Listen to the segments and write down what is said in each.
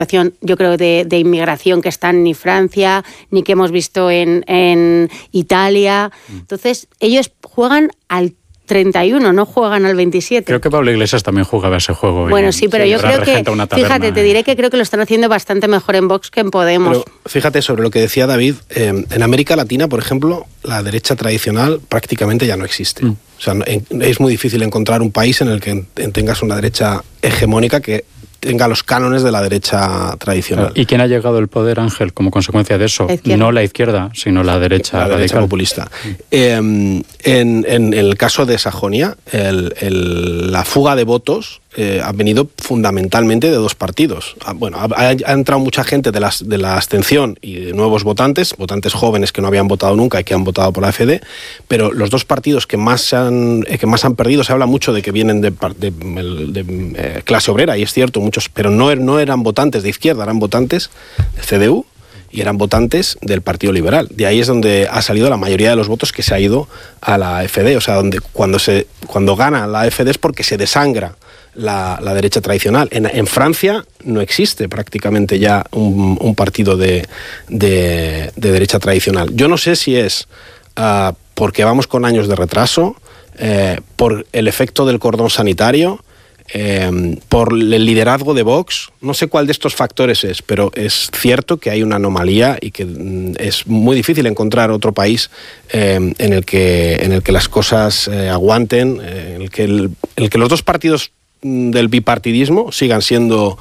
yo creo, de inmigración que están ni Francia, ni que hemos visto en Italia. Entonces, ellos juegan al 31, no juegan al 27. Creo que Pablo Iglesias también jugaba ese juego. Bueno, sí, pero yo creo que, fíjate, te diré que creo que lo están haciendo bastante mejor en Vox que en Podemos. Pero fíjate sobre lo que decía David, en América Latina, por ejemplo, la derecha tradicional prácticamente ya no existe. O sea, es muy difícil encontrar un país en el que tengas una derecha hegemónica que tenga los cánones de la derecha tradicional. ¿Y quién ha llegado al poder, Ángel, como consecuencia de eso? No la izquierda, sino la derecha populista. En el caso de Sajonia, la fuga de votos ha venido fundamentalmente de dos partidos. Bueno, ha entrado mucha gente de la abstención y de nuevos votantes jóvenes que no habían votado nunca y que han votado por la AfD, pero los dos partidos que más han perdido, se habla mucho de que vienen de clase obrera, y es cierto, muchos, pero no eran votantes de izquierda, eran votantes de CDU y eran votantes del Partido Liberal. De ahí es donde ha salido la mayoría de los votos que se ha ido a la AfD. O sea, cuando gana la AfD es porque se desangra la derecha tradicional. En Francia no existe prácticamente ya un partido de derecha tradicional. Yo no sé si es porque vamos con años de retraso, por el efecto del cordón sanitario, por el liderazgo de Vox. No sé cuál de estos factores es, pero es cierto que hay una anomalía y que es muy difícil encontrar otro país en el que las cosas aguanten, en el que los dos partidos del bipartidismo sigan siendo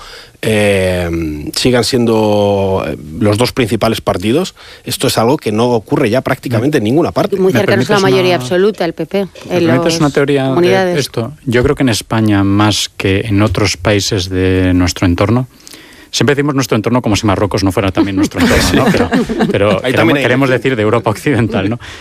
los dos principales partidos. Esto es algo que no ocurre ya prácticamente en ninguna parte. Muy cercano a la mayoría absoluta, el PP. ¿Es una teoría de esto? Yo creo que en España, más que en otros países de nuestro entorno, siempre decimos nuestro entorno como si Marruecos no fuera también nuestro entorno, ¿no? Pero queremos decir de Europa Occidental, ¿no?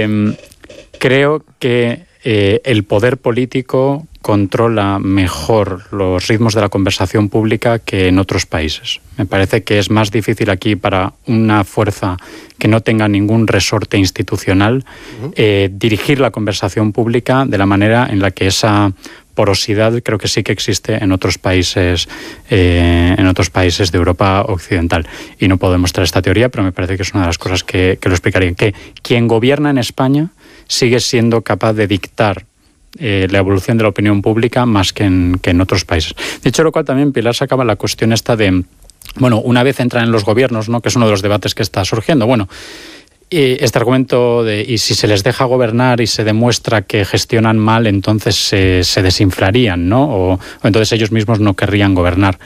Creo que el poder político controla mejor los ritmos de la conversación pública que en otros países. Me parece que es más difícil aquí para una fuerza que no tenga ningún resorte institucional dirigir la conversación pública de la manera en la que esa porosidad creo que sí que existe en otros países de Europa Occidental. Y no puedo demostrar esta teoría, pero me parece que es una de las cosas que lo explicarían. Que quien gobierna en España sigue siendo capaz de dictar la evolución de la opinión pública más que en otros países. Dicho lo cual, también Pilar sacaba la cuestión esta de, bueno, una vez entran en los gobiernos, ¿no?, que es uno de los debates que está surgiendo, bueno, este argumento de, y si se les deja gobernar y se demuestra que gestionan mal, entonces se desinflarían, ¿no? O entonces ellos mismos no querrían gobernar.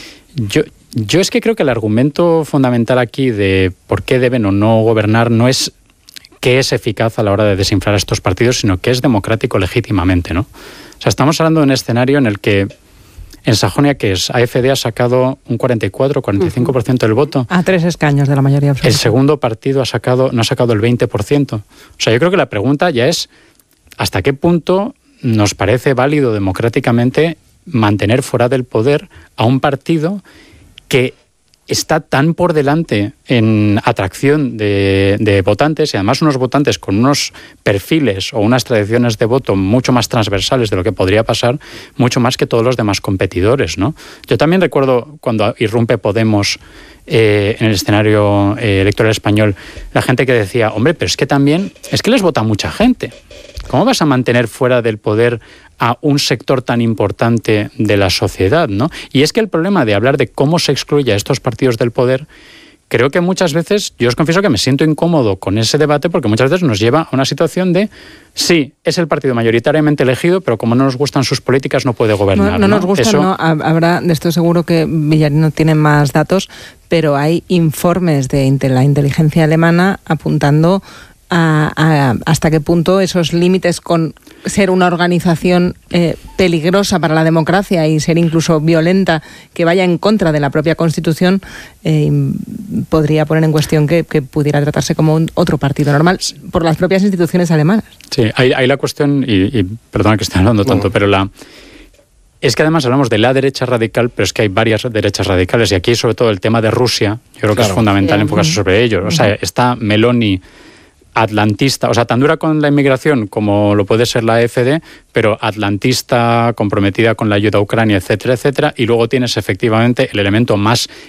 Yo es que creo que el argumento fundamental aquí de por qué deben o no gobernar no es que es eficaz a la hora de desinflar a estos partidos, sino que es democrático legítimamente, ¿no? O sea, estamos hablando de un escenario en el que en Sajonia, que es AfD, ha sacado un 44-45% del voto. A 3 escaños de la mayoría absoluta. El segundo partido no ha sacado el 20%. O sea, yo creo que la pregunta ya es ¿hasta qué punto nos parece válido democráticamente mantener fuera del poder a un partido que está tan por delante en atracción de votantes, y además unos votantes con unos perfiles o unas tradiciones de voto mucho más transversales de lo que podría pasar, mucho más que todos los demás competidores, ¿no? Yo también recuerdo cuando irrumpe Podemos en el escenario electoral español, la gente que decía, hombre, pero es que les vota mucha gente. ¿Cómo vas a mantener fuera del poder a un sector tan importante de la sociedad, ¿no? Y es que el problema de hablar de cómo se excluye a estos partidos del poder, creo que muchas veces, yo os confieso que me siento incómodo con ese debate porque muchas veces nos lleva a una situación de, sí, es el partido mayoritariamente elegido, pero como no nos gustan sus políticas no puede gobernar. No nos gustan, no. Habrá, de esto seguro que Villarino tiene más datos, pero hay informes de la inteligencia alemana apuntando a hasta qué punto esos límites con ser una organización peligrosa para la democracia y ser incluso violenta, que vaya en contra de la propia Constitución, podría poner en cuestión que pudiera tratarse como otro partido normal por las propias instituciones alemanas. Sí, hay la cuestión, y perdona que esté hablando tanto, pero es que además hablamos de la derecha radical, pero es que hay varias derechas radicales, y aquí sobre todo el tema de Rusia, yo creo que es fundamental enfocarse sobre ello. O sea, está Meloni atlantista, o sea, tan dura con la inmigración como lo puede ser la AfD, pero atlantista, comprometida con la ayuda a Ucrania, etcétera, etcétera, y luego tienes efectivamente el elemento más